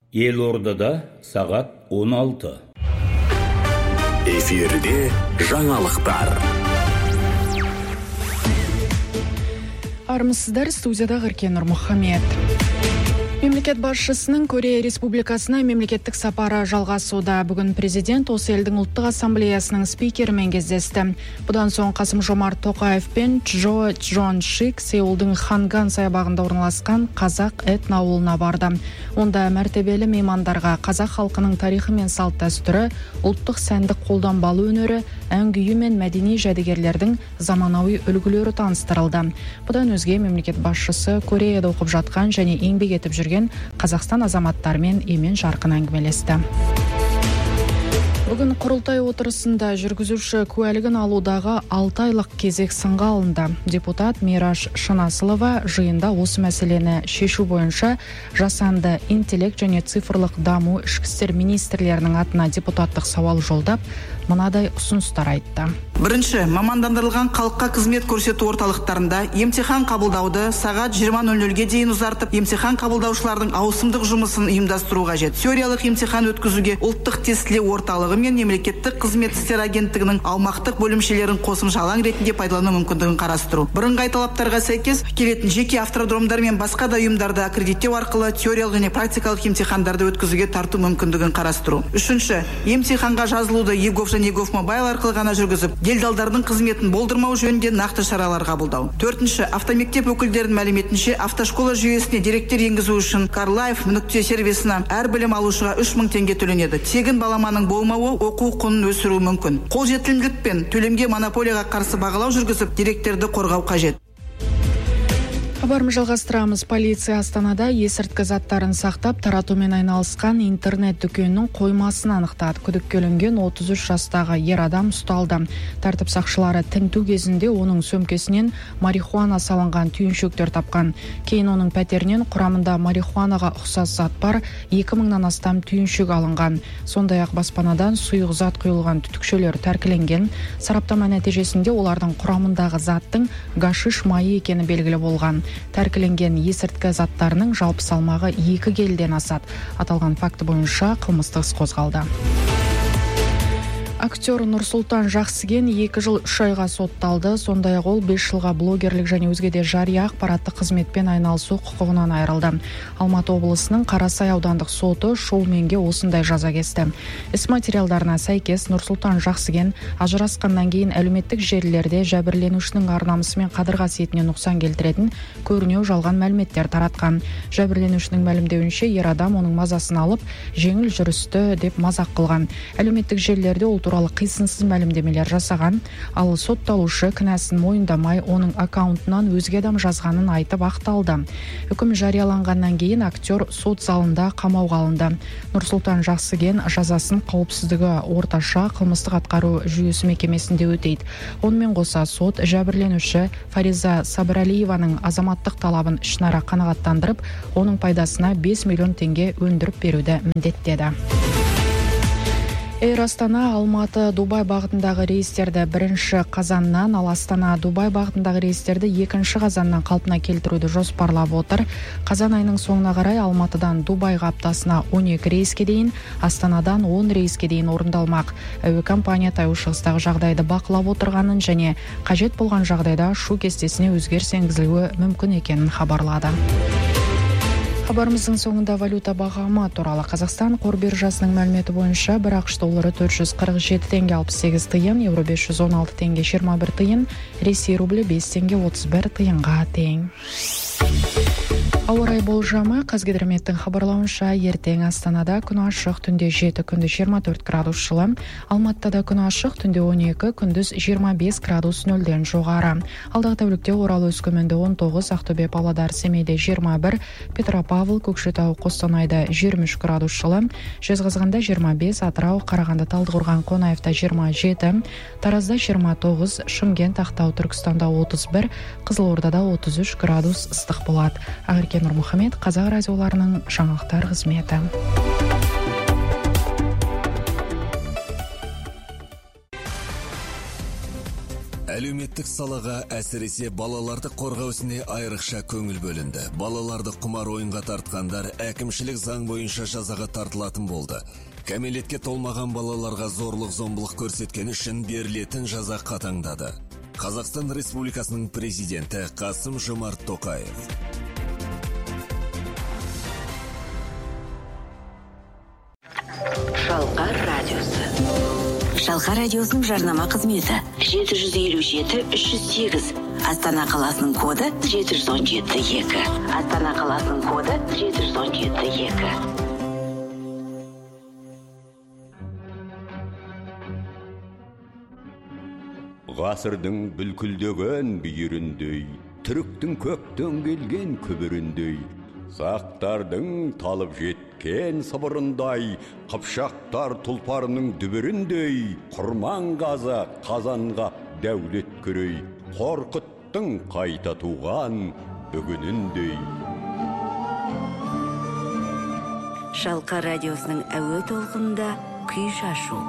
Елордада сағат 16. Эфирде жаңалықтар. Армысыздар, студияда Ғыркен Нұрмұхамед. Мемлекет басшысының Корея Республикасына мемлекеттік сапары жалғасуда. Бүгін президент осы елдің ұлттық ассамблеясының спикерімен кездесті. Бұдан соң Қасым-Жомарт Тоқаев пен Чжо Чжон Шик Сеулдың Ханган саябағында орналасқан қазақ этно ауылына барды. Онда мәртебелі меймандарға қазақ халқының тарихы мен салт дәстүрі, ұлттық сәндік қолданбалы өнері, ән күйі мен мәдени жәдігерлердің заманауи үлгілері таныстырылды. Бұдан өзге мемлекет басшысы Кореяда оқып жатқан және еңбек етіп жүрген Қазақстан азаматтарымен емен жарқын әңгімелесті. Бүгін құрылтай отырысында жүргізуші куәлігін алудағы 6 айлық кезек сынға алынды. Депутат Мираш Шынасылова жиында осы мәселені шешу бойынша жасанды интеллект және цифрлық даму ішкі істер министрлерінің атына депутаттық сауал жолдап, мынадай ұсыныстар айтты. Бірінші, мамандандырылған халыққа қызмет көрсету орталықтарында емтихан қабылдауды сағат 20:00-ге дейін ұзартып, емтихан қабылдаушылардың ауысымдық жұмысын ұйымдастыру қажет. Теориялық емтихан өткізуге ұлттық тестілеу орталығы мен мемлекеттік қызмет істер агенттігінің аумақтық бөлімшелерін қосымша алаң ретінде пайдалану мүмкіндігін қарастыру. Бірыңғай талаптарға сәйкес келетін жеке автодромдар мен басқа да ұйымдарды аккредиттеу арқылы теориялық және практикалық емтихандарды өткізуге тарту мүмкіндігін қарастыру. Үшінші, емтиханға жазылуды ЕГОВ және ЕГОВ мобайл арқылы ғана жүргізіп, делдалдардың қызметін болдырмау жөнінде нақты шаралар қабылдау. Төртінші, автомектеп өкілдерінің мәліметінше автошкола жүйесіне деректер енгізу үшін CarLife.сервисіне әр білім алушыға 3000 теңге төленеді. Тегін баламаның болмауы оқу құнын өсіру мүмкін. Қолжетімділік пен төлемге монополияға қарсы бағалау жүргізіп, деректерді қорғау қажет. Хабарымызды жалғастырамыз. Полиция Астанада есірткі заттарын сақтап таратумен айналысқан интернет дүкенінің қоймасын анықтады. Күдікке ілінген 33 жастағы ер адам ұсталды. Тәртіп сақшылары тінту кезінде оның сөмкесінен марихуана салынған түйіншектер тапқан. Кейін оның пәтерінен құрамында марихуанаға ұқсас зат бар 2000-нан астам түйіншек алынған. Сондай-ақ баспанадан сұйық зат құйылған түтікшелер тәркіленген. Сараптама нәтижесінде олардың құрамындағы заттың гашиш майы екені белгілі болған. Тәркіленген есірткі заттарының жалпы салмағы 2 келіден асады. Аталған факті бойынша қылмыстық іс қозғалды. Актер Нұрсұлтан Жақсыген 2 жыл 3 айға сотталды. Сондай-ақ ол 5 жылға блогерлік және өзге де жария ақпараттық қызметпен айналысу құқығынан айырылды. Алматы облысының Қарасай аудандық соты шоуменге осындай жаза кесті. Іс материалдарына сәйкес Нұрсұлтан Жақсыген ажырасқаннан кейін әлеуметтік желілерде жәбірленушінің ар-намысы мен қадір-қасиетіне нұқсан келтіретін көрінеу жалған мәліметтер таратқан. Жәбірленушінің мәлімдеуінше ер адам оның мазасын алып, жеңіл жүрісті деп мазақ қылған. Әлеуметтік желілерде ол туралы қисынсыз мәлімдемелер жасаған, ал сотталушы кінәсін мойындамай, оның аккаунтынан өзге адам жазғанын айтып ақталды. Үкім жарияланғаннан кейін актер сот залында қамауға алынды. Нұрсұлтан Жақсыген жазасын қауіпсіздігі орташа қылмыстық атқару жүйесі мекемесінде өтейді. Онымен қоса сот жәбірленуші Фариза Сабыралиеваның азаматтық талабын ішінара қанағаттандырып, оның пайдасына 5 миллион теңге өндіріп беруді міндеттеді. Эйр Астана Алматы Дубай бағытындағы рейстерді 1 қазаннан, ал Астана Дубай бағытындағы рейстерді 2 қазаннан қалпына келтіруді жоспарлап отыр. Қазан айының соңына қарай Алматыдан Дубайға аптасына 12 рейске дейін, Астанадан 10 рейске дейін орындалмақ. Әуе компания таяу шығыстағы жағдайды бақылап отырғанын және қажет болған жағдайда ұшу кестесіне өзгеріс енгізілуі мүмкін екенін хабарлады. Хабарымыздың соңында валюта бағамы туралы. Қазақстан қор биржасының мәліметі бойынша бір ақш доллары 447 теңге 68 тиын, евро 516 теңге 21 тиын, Ресей рублі 5 теңге 31 тиынға тең. Ауа райы болжамы. Қазгидрометтің хабарлауынша ертең Астанада күн ашық, түнде 7, күндіз 24 градус жылы. Алматыда күн ашық, түнде 12, күндіз 25 градус нөлден жоғары. Алдағы тәулікте Орал Өскеменде 19, Ақтөбе Павлодар Семейде 21, Петропавл Көкшетау Қостанайда 23 градус жылы. Жезқазғанда 25, Атырау Қарағанды Талдықорған Қонаевта 27, Таразда 29, Шымкент Ақтау Түркістанда 31, Қызылордада 33 градус ыстық болады. Ғыркен Нұрмұхамед, Қазақ радиоларының жаңалықтар қызметі. Әлеуметтік салаға әсіресе балаларды қорғау ісіне айрықша көңіл бөлінді. Балаларды құмар ойынға тартқандар әкімшілік заң бойынша жазаға тартылатын болды. Кәмелетке толмаған балаларға зорлық-зомбылық көрсеткен үшін берілетін жаза қатаңдады. Қазақстан Республикасының президенті Қасым-Жомарт Тоқаев. Шалқар радиосы. Шалқар радиосының жарнама қызметі 757-308. Астана қаласының коды 717-2. Астана қаласының коды 717-2. Ғасырдың бүлкілдеген бүйіріндей, түріктің көктен келген күбіріндей, сақтардың талып жеткен сыбырындай, қыпшақтар тұлпарының дүбіріндей, құрман қаза қазанға дәулет көрей, қорқыттың қайта туған бүгініндей. Шалқар радиосының әуе толқынында күй шашу.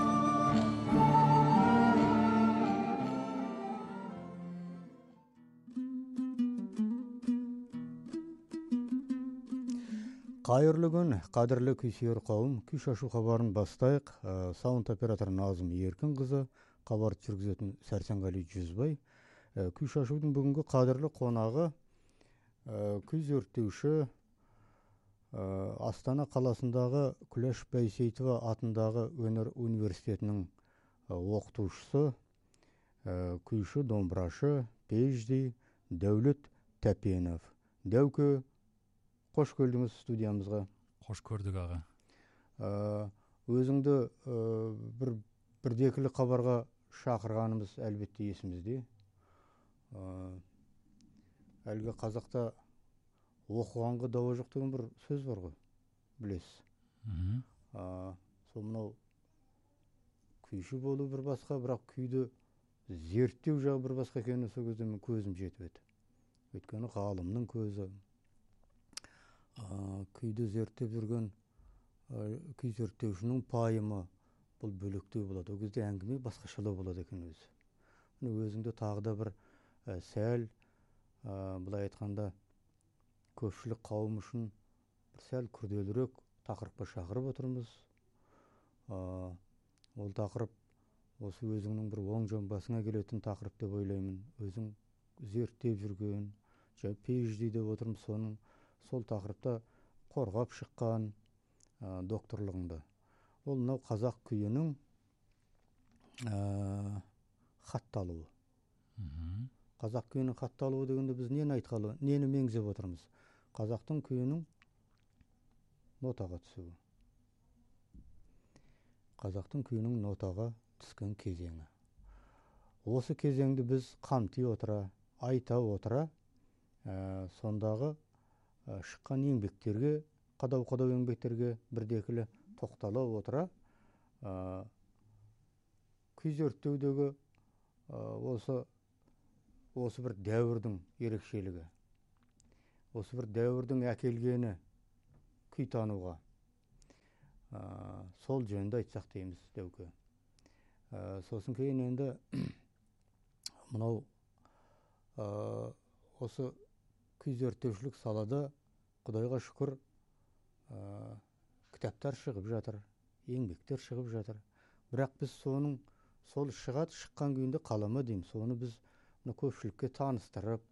Қайырлы күн, қадірлі күйсүйер қауым, күй шашу хабарын бастайық. Саунд оператор Назым Еркін қызы, хабарды жүргізетін Сәрсенғали Жүзбай. Күй шашудың бүгінгі қадірлі қонағы күй зерттеуші, Астана қаласындағы Күләш Бәйсейтова атындағы өнер университетінің оқытушысы, күйші, домбырашы, пежди Дәулет Тәпенов. Дәуке, қош келдіңіз студиямызға. Қош көрдік аға. Өзіңді бірдекілі хабарға шақырғанымыз әлбетте есімізде. Әлгі қазақта оқығанға дауа жоқ деген бір сөз бар ғой, білесіз. Сол мынау күйші болу бір басқа, бірақ күйді зерттеу жағы бір басқа екеніне сол кезде мен көзім жетіп еді. Өйткені ғалымның көзі, күйді зерттеп жүрген күй зерттеушінің пайымы бұл бөлектеу болады. Ол кезде әңгіме басқашалау болады екен өзі. Өзіңді тағы да бір сәл, былай айтқанда, көпшілік қауым үшін бір сәл күрделірек тақырыпқа шақырып отырмыз. Ол тақырып осы өзіңнің бір оң жамбасыңа келетін тақырып деп ойлаймын. Өзің зерттеп жүрген, PhD деп отырмыз, сол тақырыпта қорғап шыққан докторлығыңды. Ол мынау қазақ күйінің хатталуы. Қазақ күйінің хатталуы дегенде біз нені айтқалы, нені меңзеп отырмыз? Қазақтың күйінің нотаға түсуі. Қазақтың күйінің нотаға түскен кезеңі. Осы кезеңді біз қамти отыра, айта отыра, сондағы шыққан еңбектерге, қадау-қадау еңбектерге бірдекілі тоқтала отыра, күй зерттеудегі осы бір дәуірдің ерекшелігі, осы бір дәуірдің әкелгені күй тануға, сол жөнді айтсақ дейміз, Дәуке. Сосын кейін енді мынау осы күй зерттеушілік салада Құдайға шүкір кітаптар шығып жатыр, еңбектер шығып жатыр. Бірақ біз сол шыққан күйінде қалама дейміз. Соны біз көпшілікке таныстырып,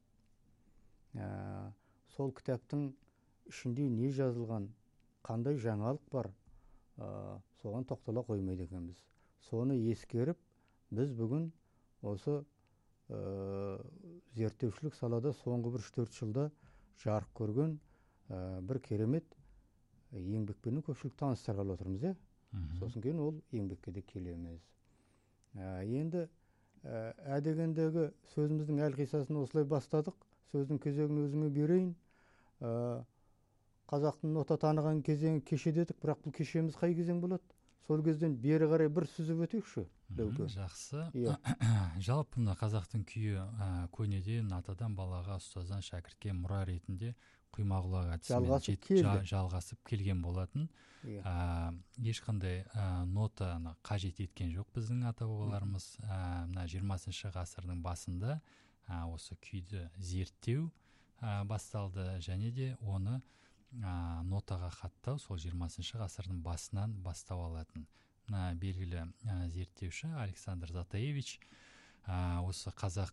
сол кітаптың ішінде не жазылған, қандай жаңалық бар, соған тоқтала қоймайды екенбіз. Соны ескеріп, біз бүгін осы зерттеушілік салада соңғы 3-4 жылда жарық көрген бір керемет еңбекпен көпшілік таныстырғалы отырмыз. Сосын кейін ол еңбекке де келеміз. Енді әдегендегі сөзіміздің әлқисасын осылай бастадық. Сөздің кезегін өзіңе берейін. Қазақтың нота таныған кезең кеше дедік, бірақ бұл кешеміз қай кезең болады? сол кезден бері қарай бір сүзіп өтейікші. Жақсы. Жалпы мына қазақтың күйі көнеден атадан балаға, ұстаздан шәкіртке мұра ретінде құймағұлақ әдісімен жалғасып келген болатын. Ешқандай нота қажет еткен жоқ біздің ата-бабаларымыз. Мына 20 ғасырдың басында осы күйді зерттеу басталды, және де оны нотаға хаттау сол 20 ғасырдың басынан бастау алатын. Белгілі зерттеуші Александр Затаевич осы қазақ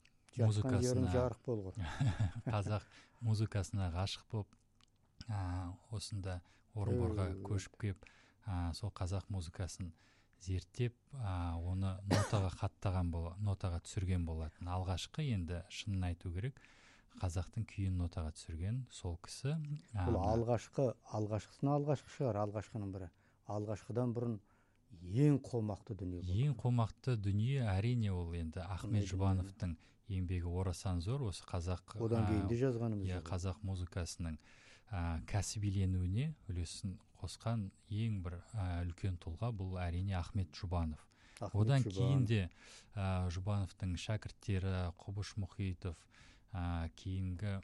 музыкасына ғашық болып, осында Орынборға көшіп кеп, сол қазақ музыкасын зерттеп, оны нотаға нотаға түсірген болатын. Алғашқы, енді шынын айту керек, қазақтың күйін нотаға түсірген сол кісі. Бұл алғашқы шығар, алғашқының бірі. Алғашқыдан бұрын ең қомақты дүние болды. Ең қомақты дүние әрине ол енді Ахмет Жұбановтың еңбегі орасан зор. Осы қазақ одан кейін де жазғанымыз. Қазақ музыкасының кәсібиленуіне үлесін қосқан ең бір үлкен тұлға бұл әрине Ахмет Жұбанов. Одан кейін де Жұбановтың шәкірттері Құбыш Мұхитов, кейінгі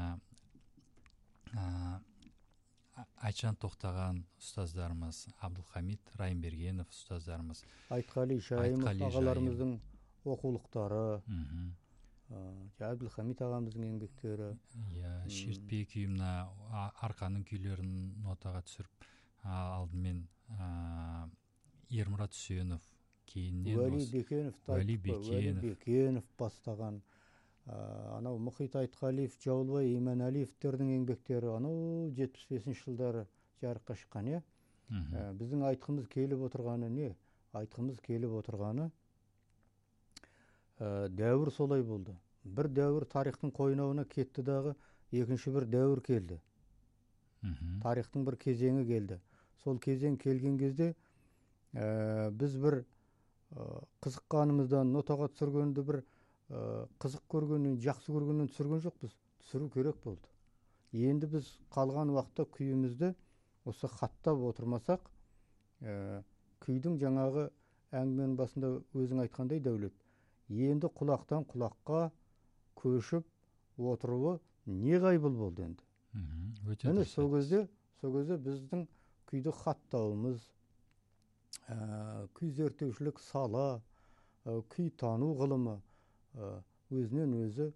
Айтжан Тоқтаған ұстаздарымыз, Абдылхамид Райымбергенов ұстаздарымыз, Айтқали Шайымов ағаларымыздың оқулықтары, Абдылхамид ағамыздың еңбектері. Шертпе күйімна арқаның күйлерін нотаға түсіріп, алдымен Ермұрат Үсенов, кейіннен Уәли Бекенов бастаған, анау Мұхит Айтқалиев, Жаулбай Иманәлиевтердің еңбектері анау 75 жылдары жарыққа шыққан. Біздің айтқымыз келіп отырғаны не? Айтқымыз келіп отырғаны дәуір солай болды. Бір дәуір тарихтың қойнауына кетті дағы, екінші бір дәуір келді. Тарихтың бір кезеңі келді. Сол кезең келген кезде біз бір қызыққанымыздан нотаға түсіргенді бір қызық көргеннен, жақсы көргеннен түсірген жоқпыз. Түсіру керек болды. Енді біз қалған уақытта күйімізді осы хаттап отырмасақ, күйдің жаңағы әңгіменің басында өзің айтқандай Дәулет, енді құлақтан құлаққа көшіп отыруы неғайбыл болды енді. Міне сол кезде біздің күйді хаттауымыз, күй зерттеушілік сала, күй тану ғылымы өзінен өзі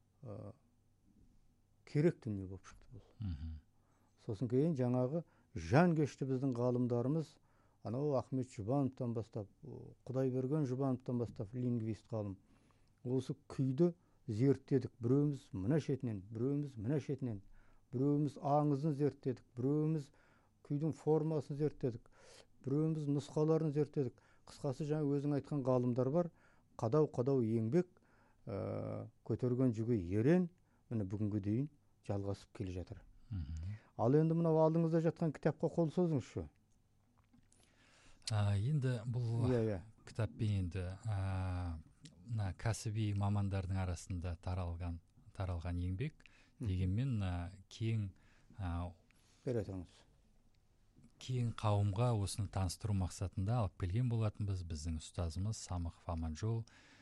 керек дүние болып шықты бұл. Сосын кейін жаңағы жанкешті біздің ғалымдарымыз, анау Ахмет Жұбановтан бастап, Құдайберген Жұбановтан бастап, лингвист ғалым, осы күйді зерттедік. Біреуміз мына шетінен, біреуміз мына шетінен, біреуміз аңызын зерттедік, біреуміз күйдің формасын зерттедік, біреуміз нұсқаларын зерттедік. Қысқасы жаңа өзің айтқан ғалымдар бар, қадау еңбек, көтерген жүгі ерен, міне бүгінгі дейін жалғасып келе жатыр. Ал енді мынау алдыңызда жатқан кітапқа қол созыңызшы. Енді бұл кітаппен енді кәсіби мамандардың арасында таралған еңбек, дегенмен кең қауымға осыны таныстыру мақсатында алып келген болатынбыз. Біздің ұстазымыз Самықов Аманжол,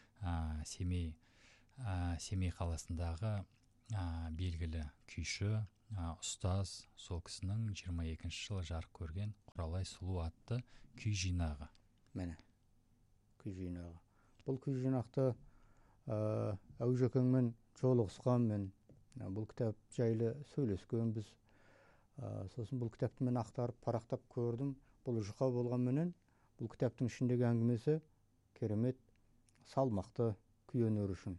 Семей қаласындағы белгілі күйші, ұстаз, сол кісінің 22 жылы жарық көрген Құралай сұлу атты күй жинағы. Міне, күй жинағы. Бұл күй жинақты Әужекеңмен жолығысқанмен, бұл кітап жайлы сөйлескенбіз. Сосын бұл кітапты мен ақтарып, парақтап көрдім. Бұл жұқа болғанменен, бұл кітаптың ішіндегі әңгімесі керемет, салмақты күй өнері үшін.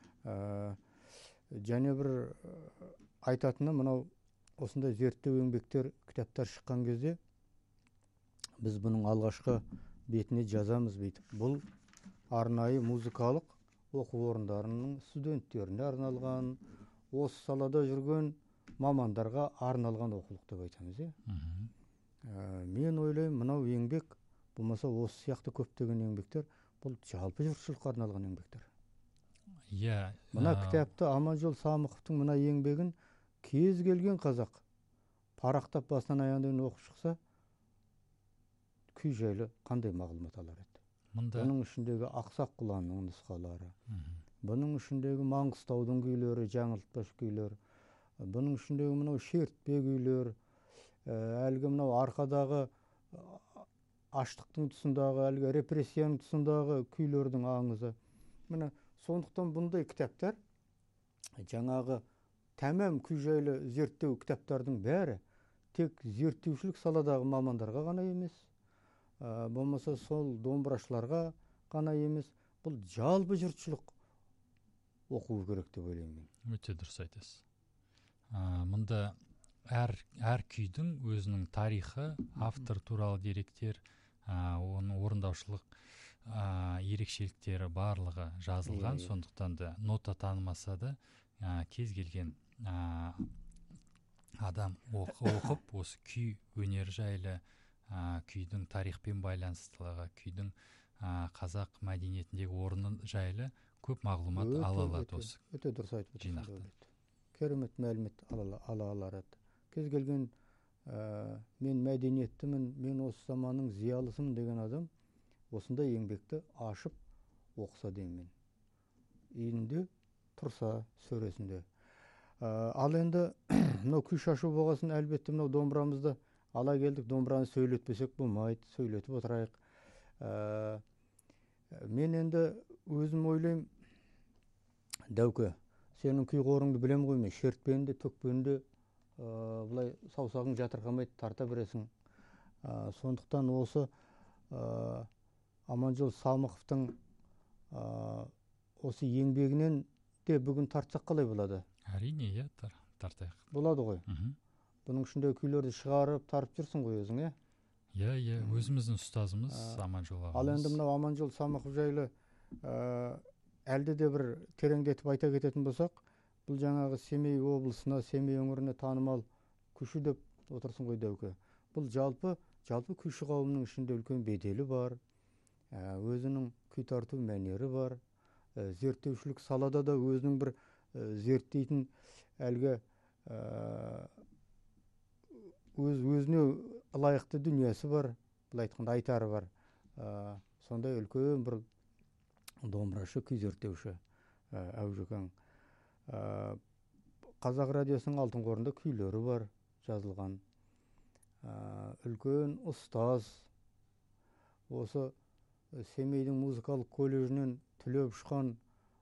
Және бір айтатыны, мынау осындай зерттеу еңбектер, кітаптар шыққан кезде біз бұның алғашқы бетіне жазамыз бейтіп. Бұл арнайы музыкалық оқу орындарының студенттеріне арналған, осы салада жүрген мамандарға арналған оқулық деп айтамыз. Мен ойлаймын, мынау еңбек, болмаса осы сияқты көптеген еңбектер, бұл жалпы жұртшылыққа арналған еңбектер. Мына кітапты Аманжол Самықовтың мына еңбегін кез келген қазақ парақтап басынан аяғына дейін оқып шықса, күй жайлы қандай мағлұмат алар еді? Бұның ішіндегі Ақсақ Құланның нұсқалары, бұның ішіндегі Маңғыстаудың күйлері, жаңылтпаш күйлер, бұның ішіндегі мынау шертпе күйлер, әлгі мынау арқадағы аштықтың тұсындағы, әлгі репрессияның тұсындағы күйлердің аңызы. Міне сондықтан бұндай кітаптар, жаңағы тәмам күй жайлы зерттеу кітаптардың бәрі тек зерттеушілік саладағы мамандарға ғана емес, болмаса сол домбырашыларға ғана емес, бұл жалпы жұртшылық оқу керек деп ойлаймын. Өте дұрыс айтасыз. Мұнда әр күйдің өзінің тарихы, автор туралы деректер, оның орындаушылық ерекшеліктері барлығы жазылған, сондықтан да нота танымаса да кез келген адам оқып осы күй өнері жайлы, күйдің тарихпен байланыстылығы, күйдің қазақ мәдениетіндегі орны жайлы көп мағлұмат ала алады осы жинақтан. Өте дұрыс айтып отырсыз. Керемет мәлімет ала алады. Кез келген мен мәдениеттімін, мен осы заманның зиялысымын деген адам осындай еңбекті ашып оқыса деймін. Үйінде тұрса сөресінде. Ал енді мынау күй шашу болғасын, әлбетте мынау домбырамызды ала келдік, домбыраны сөйлетпесек болмайды, сөйлетіп отырайық. Мен енді өзім ойлаймын, Дәуке, сенің күй қорыңды білем ғой, мен шертпенде, төкпенде бұлай саусағың жатырқамайды, тарта бересің. Сондықтан осы Аманжол Самықовтың осы еңбегінен де бүгін тартсақ қалай болады? Әрине, тартайық. Болады ғой. Бұның ішінде күйлерді шығарып, тарып жүрсің ғой өзің, Иә, өзіміздің ұстазымыз Аманжол ағамыз. Ал енді мынау Аманжол Самықов жайлы әлде де бір тереңдетіп айта кететін болсақ, бұл жаңағы Семей облысына, Семей өңіріне танымал күйші деп отырсың ғой, Дәуке. Бұл жалпы күйші қауымның ішінде үлкен беделі бар, өзінің күй тарту мәнері бар, зерттеушілік салада да өзінің бір зерттейтін әлгі өзіне лайықты дүниесі бар, бұл айтқанда айтары бар. Сондай үлкен бір домбырашы, күй зерттеуші Әужекең. Қазақ радиосының алтын қорында күйлері бар, жазылған. Үлкен ұстаз. Осы Семейдің музыкалық колледжінен түлеп ұшқан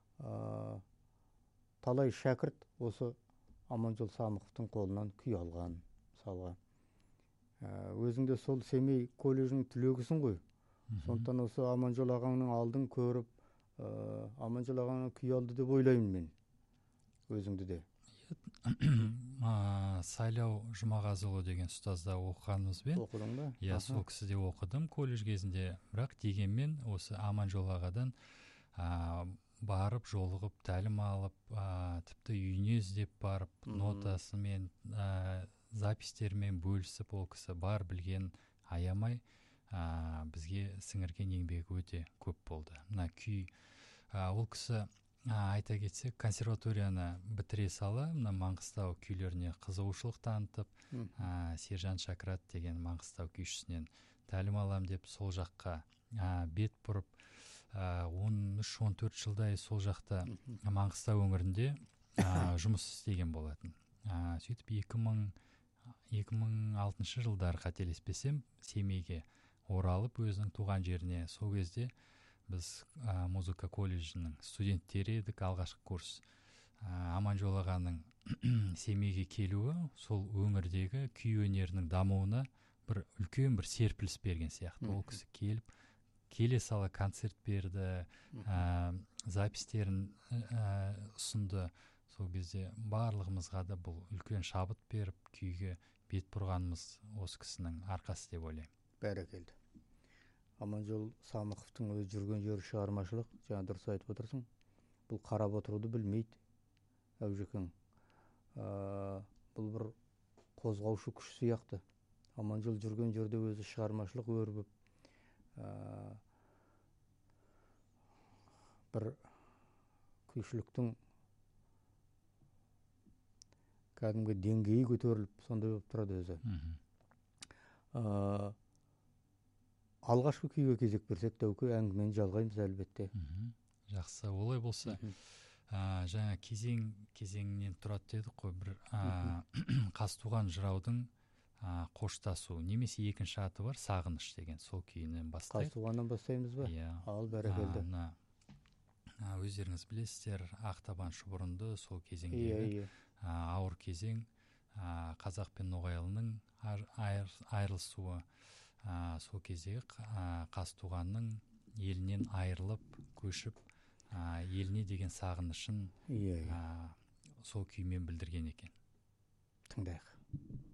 талай шәкірт осы Аманжол Самықовтың қолынан күй алған, мысалға. Өзіңде сол Семей колледжінің түлегісің ғой. Сондықтан осы Аманжол ағаңның алдын көріп, Аманжол ағаңның күй алды деп ойлаймын мен. Өзіңді де. Сайлау Жұмағазыұлы деген ұстазда оқығанымызбен. Оқыдың ба? Иә, сол кісіде оқыдым колледж кезінде. Бірақ дегенмен осы Аманжол ағадан барып, жолығып, тәлім алып, тіпті үйіне іздеп барып, нотасымен, запистермен бөлісіп, ол кісі бар білген аямай бізге сіңірген еңбегі өте көп болды. Мына күй, ол кісі айта кетсек, консерваторияны бітіре сала, мына Маңғыстау күйлеріне қызығушылық танытып, Сержан Шакрат деген Маңғыстау күйшісінен тәлім алам деп сол жаққа бет бұрып, 13-14 жылдай сол жақта Маңғыстау өңірінде жұмыс істеген болатын. Сөйтіп 2006 жылдар қателеспесем, Семейге оралып өзінің туған жеріне. Сол кезде біз музыка колледжінің студенттері едік, алғашқы курс. Аманжол ағаның Семейге келуі сол өңірдегі күй өнерінің дамуына бір үлкен бір серпіліс берген сияқты. Ол кісі келе сала концерт берді, запистерін ұсынды. Сол кезде барлығымызға да бұл үлкен шабыт беріп, күйге бет бұрғанымыз осы кісінің арқасы деп ойлаймын. Бәрекелді. Аманжол Самықовтың өз жүрген жері шығармашылық, жаңа дұрыс айтып отырсың. Бұл қарап отыруды білмейді, Әужекең. Бұл бір қозғаушы күш сияқты. Аманжол жүрген жерде өзі шығармашылық өрбіп, бір күйшіліктің кәдімгі деңгейі көтеріліп, сондай болып тұрады өзі. алғашқы күйге кезек берсек тәуке әңгімені жалғаймыз әлбетте. Жақсы, олай болса жаңа кезеңнен тұрады дедік қой, бір Қазтуған жыраудың қоштасу немесе екінші аты бар, сағыныш деген, сол күйінен бастайық. Қазтуғаннан бастаймыз ба? Ал бәрекелді. Өздеріңіз білесіздер, Ақтабан шұбырынды сол кезеңдегі ауыр кезең, қазақ пен ноғайлының айырылысуы, сол кездегі Қазтуғанның елінен айырылып көшіп еліне деген сағынышын сол күймен білдірген екен. Тыңдайық.